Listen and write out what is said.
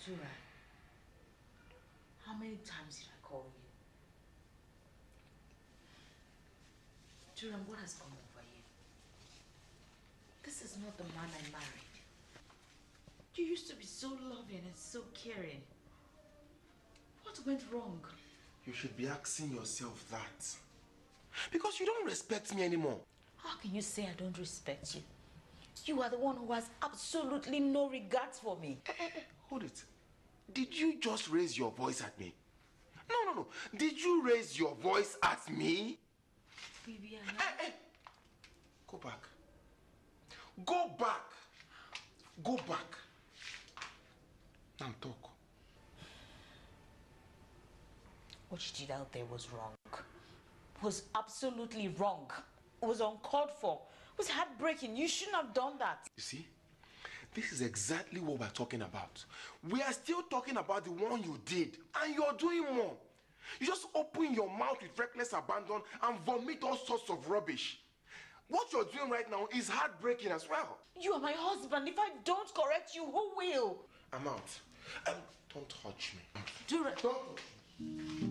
Duran, how many times did I call you? Duran, what has come over you? This is not the man I married. You used to be so loving and so caring. What went wrong? You should be asking yourself that. Because you don't respect me anymore. How can you say I don't respect you? You are the one who has absolutely no regards for me. Hold it. Did you just raise your voice at me? No. Did you raise your voice at me? Baby, I know. Go back. Go back. Go back. Now talk. What you did out there was wrong. Was absolutely wrong. It was uncalled for. It was heartbreaking. You shouldn't have done that. You see? This is exactly what we're talking about. We are still talking about the one you did, and you're doing more. You just open your mouth with reckless abandon and vomit all sorts of rubbish. What you're doing right now is heartbreaking as well. You are my husband. If I don't correct you, who will? I'm out. Don't touch me. Duran. Don't touch me.